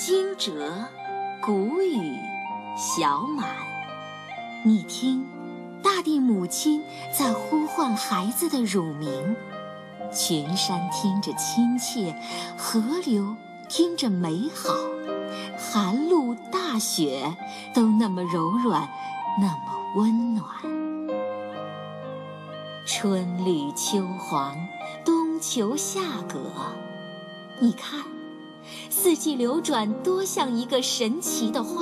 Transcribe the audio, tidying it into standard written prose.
惊蛰，谷雨小满。你听，大地母亲在呼唤孩子的乳名，群山听着亲切，河流听着美好，寒露大雪都那么柔软，那么温暖。春绿秋黄，冬秋夏葛，你看，四季流转多像一个神奇的画